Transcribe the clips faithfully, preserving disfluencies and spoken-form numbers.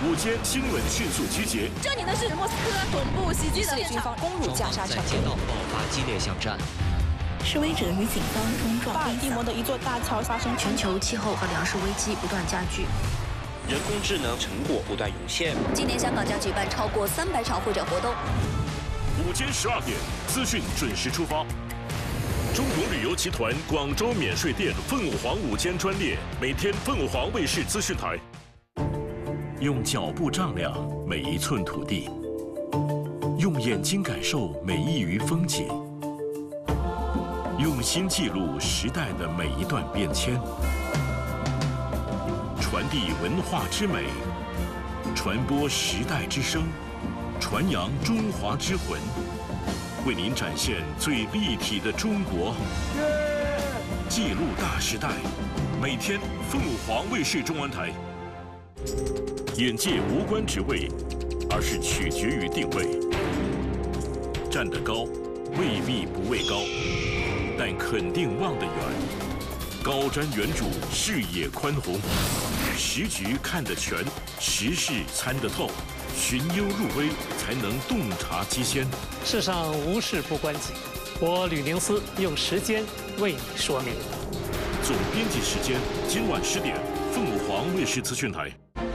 午间新闻迅速集结。 这里呢是莫斯科总部袭击的现场，攻入加沙城。 在街道爆发激烈巷战。 示威者与警方冲撞。 巴尔的摩的一座大桥发生。 全球气候和粮食危机不断加剧。 人工智能成果不断涌现。 今年香港将举办超过三百场会展活动。 午间十二点，资讯准时出发。中国旅游集团广州免税店凤凰午间专列，每天凤凰卫视资讯台。用脚步丈量每一寸土地，用眼睛感受每一隅风景，用心记录时代的每一段变迁。 传递文化之美，传播时代之声，传扬中华之魂，为您展现最立体的中国，记录大时代。每天凤凰卫视中文台。眼界无关职位，而是取决于定位。站得高，未必不畏高，但肯定望得远。 高瞻远瞩，视野宽宏，时局看得全，时事参得透，寻幽入微，才能洞察机先。 世上无事不关己，我吕宁思用时间为你说明。 总编辑时间，今晚十点，凤凰卫视资讯台。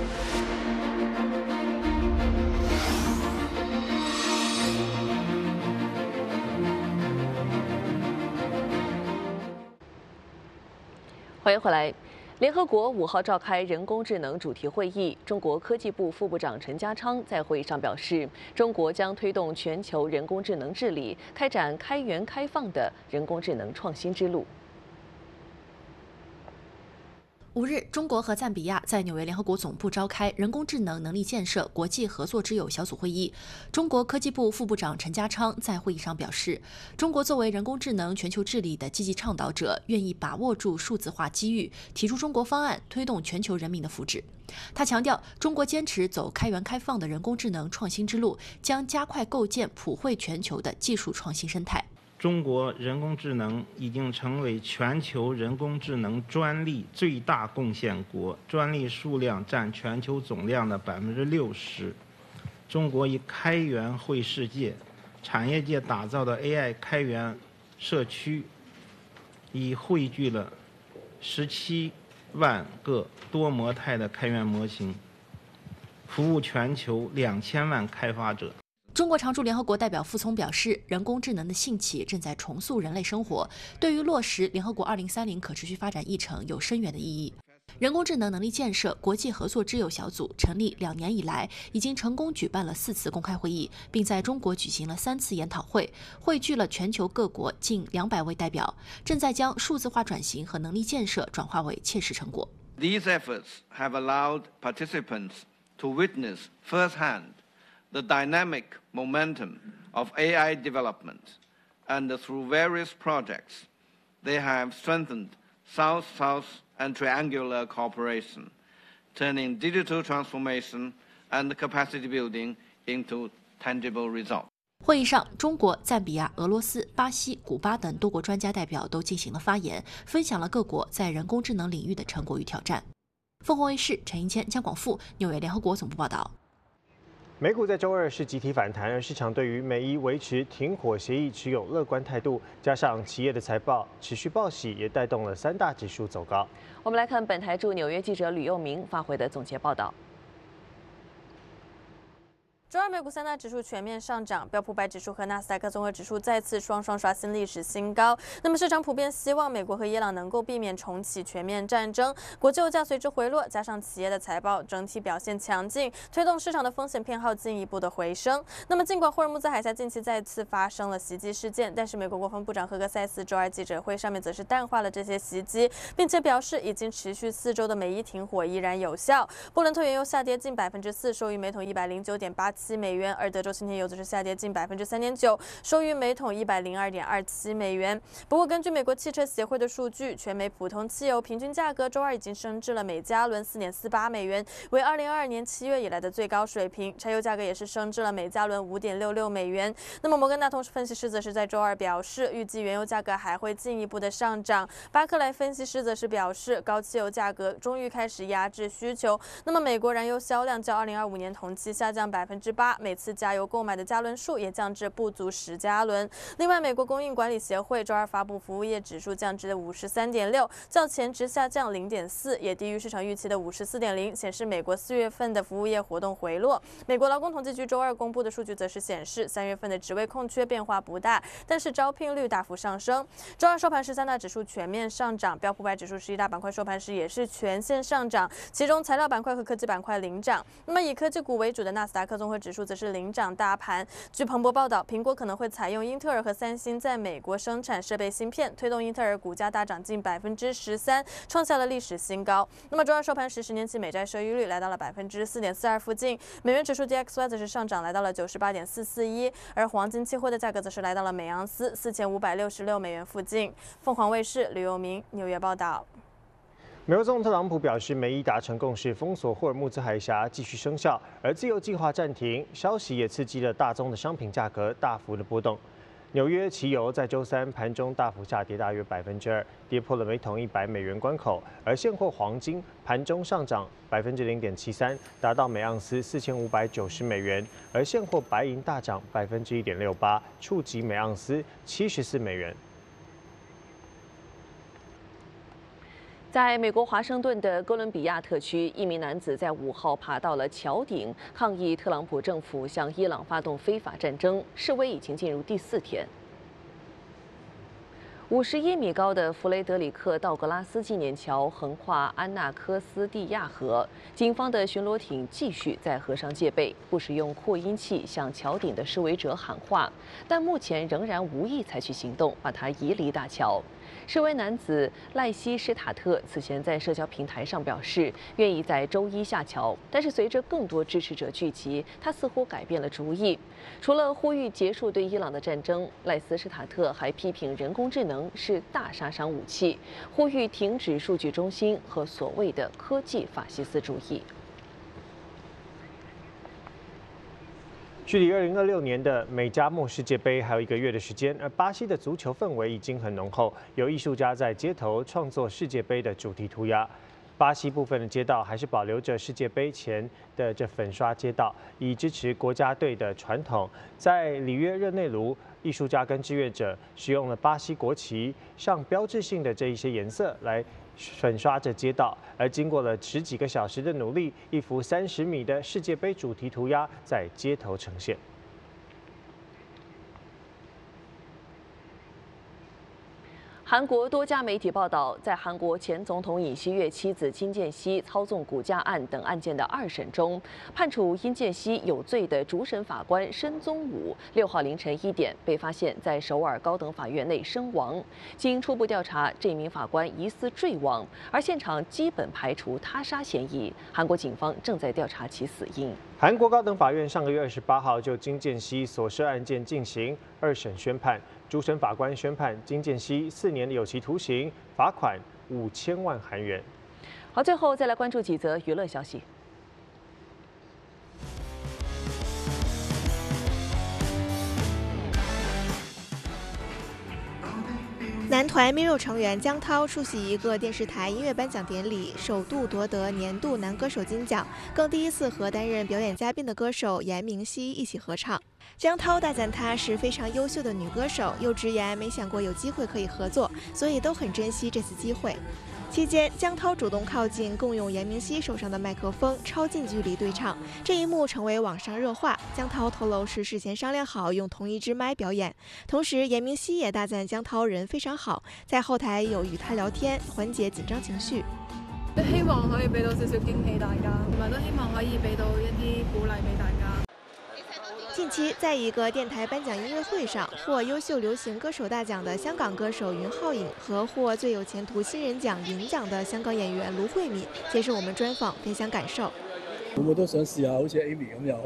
欢迎回来。联合国五号召开人工智能主题会议，中国科技部副部长陈家昌在会议上表示，中国将推动全球人工智能治理，开展开源开放的人工智能创新之路。 五日，中国和赞比亚在纽约联合国总部召开人工智能能力建设国际合作之友小组会议。中国科技部副部长陈家昌在会议上表示，中国作为人工智能全球治理的积极倡导者，愿意把握住数字化机遇，提出中国方案，推动全球人民的福祉。他强调，中国坚持走开源开放的人工智能创新之路，将加快构建普惠全球的技术创新生态。 中国人工智能已经成为全球人工智能专利最大贡献国，专利数量占全球总量的百分之六十。中国以开源惠世界，产业界打造的 A I 开源社区，已汇聚了十七万个多模态的开源模型，服务全球两千万开发者。 中国常驻联合国代表傅聪表示，人工智能的兴起正在重塑人类生活，对于落实联合国二零三零可持续发展议程有深远的意义。人工智能能力建设国际合作之友小组成立两年以来，已经成功举办了四次公开会议，并在中国举行了三次研讨会，汇聚了全球各国近两百位代表，正在将数字化转型和能力建设转化为切实成果。 These efforts have allowed participants to witness firsthand the dynamic momentum of A I development, and through various projects, they have strengthened South-South and triangular cooperation, turning digital transformation and capacity building into tangible results. 会议上，中国、赞比亚、俄罗斯、巴西、古巴等多国专家代表都进行了发言，分享了各国在人工智能领域的成果与挑战。凤凰卫视陈英谦、江广富，纽约联合国总部报道。 美股在周二是集体反弹，而市场对于美伊维持停火协议持有乐观态度，加上企业的财报持续报喜，也带动了三大指数走高。 我们来看本台驻纽约记者吕佑明发回的总结报道。 周二美股三大指数全面上涨，标普百指数和纳斯达克综合指数再次双双刷新历史新高。那么市场普遍希望美国和伊朗能够避免重启全面战争。国际油价随之回落，加上企业的财报整体表现强劲，推动市场的风险偏好进一步的回升。那么尽管霍尔木兹海峡近期再次发生了袭击事件，但是美国国防部长赫格塞斯周二记者会上面则是淡化了这些袭击，并且表示已经持续四周的美伊停火依然有效。布伦特原油下跌近百分之四，收于每桶一百零九点八七。 七美元，而德州轻田油则是下跌近百分之三点九，收于每桶一百零二点二七美元。不过，根据美国汽车协会的数据，全美普通汽油平均价格周二已经升至了每加仑四点四八美元，为二零二二年七月以来的最高水平。柴油价格也是升至了每加仑五点六六美元。那么，摩根大通分析师则是在周二表示，预计原油价格还会进一步的上涨。巴克莱分析师则是表示，高汽油价格终于开始压制需求。那么，美国燃油销量较二零二五年同期下降百分之八，每次加油购买的加仑数也降至不足十加仑。另外，美国供应管理协会周二发布服务业指数降至五十三点六，较前值下降零点四，也低于市场预期的五十四点零，显示美国四月份的服务业活动回落。美国劳工统计局周二公布的数据则是显示，三月份的职位空缺变化不大，但是招聘率大幅上升。周二收盘时，三大指数全面上涨，标普百指数十一大板块收盘时也是全线上涨，其中材料板块和科技板块领涨。那么以科技股为主的纳斯达克综合指数则是领涨大盘。据彭博报道，苹果可能会采用英特尔和三星在美国生产设备芯片，推动英特尔股价大涨近百分之十三，创下了历史新高。那么周二收盘时，十年期美债收益率来到了百分之四点四二附近，美元指数 D X Y 则是上涨来到了九十八点四四一，而黄金期货的价格则是来到了每盎司四千五百六十六美元附近。凤凰卫视吕佑明纽约报道。 美国总统特朗普表示，美伊达成共识，封锁霍尔木兹海峡继续生效，而自由计划暂停。消息也刺激了大宗的商品价格大幅的波动。纽约期油在周三盘中大幅下跌大约百分之二，跌破了每桶一百美元关口。而现货黄金盘中上涨百分之零点七三，达到每盎司四千五百九十美元。而现货白银大涨百分之一点六八，触及每盎司七十四美元。 在美国华盛顿的哥伦比亚特区，一名男子在五号爬到了桥顶，抗议特朗普政府向伊朗发动非法战争。示威已经进入第四天。五十一米高的弗雷德里克·道格拉斯纪念桥横跨安纳科斯蒂亚河，警方的巡逻艇继续在河上戒备，不时用扩音器向桥顶的示威者喊话，但目前仍然无意采取行动把他移离大桥。示威男子赖西施塔特此前在社交平台上表示愿意在周一下桥，但是随着更多支持者聚集，他似乎改变了主意。除了呼吁结束对伊朗的战争，赖斯施塔特还批评人工智能是大杀伤武器，呼吁停止数据中心和所谓的科技法西斯主义。 距离二零二六年的美加墨世界杯还有一个月的时间，而巴西的足球氛围已经很浓厚，有艺术家在街头创作世界杯的主题涂鸦。巴西部分的街道还是保留着世界杯前的这粉刷街道，以支持国家队的传统。在里约热内卢，艺术家跟志愿者使用了巴西国旗上标志性的这一些颜色来粉刷着街道，而经过了十几个小时的努力，一幅三十米的世界杯主题涂鸦在街头呈现。 韩国多家媒体报道，在韩国前总统尹锡悦妻子金建熙操纵股价案等案件的二审中，判处殷建熙有罪的主审法官申宗武六号凌晨一点被发现在首尔高等法院内身亡。经初步调查，这名法官疑似坠亡，而现场基本排除他杀嫌疑。韩国警方正在调查其死因。 韩国高等法院上个月二十八号就金建熙所涉案件进行二审宣判。主审法官宣判金建熙四年的有期徒刑，罚款五千万韩元。 好，最后再来关注几则娱乐消息。 男团 M I R R O 成员姜涛出席一个电视台音乐颁奖典礼，首度夺得年度男歌手金奖，更第一次和担任表演嘉宾的歌手严明熙一起合唱。姜涛大赞她是非常优秀的女歌手，又直言没想过有机会可以合作，所以都很珍惜这次机会。期间，姜涛主动靠近，共用严明熙手上的麦克风，超近距离对唱，这一幕成为网上热话。姜涛透露是事前商量好用同一支麦表演，同时严明熙也大赞姜涛人非常好，在後台有與他聊天，緩解緊張情緒。 希望可以俾到少少驚喜大家，同埋都希望可以俾到一啲鼓勵俾大家。 近期，在一个电台颁奖音乐会上，获优秀流行歌手大奖的香港歌手云浩颖和获最有前途新人奖银奖的香港演员卢慧敏接受我们專訪，分享感受。 會唔會都想試下好似 Amy 咁又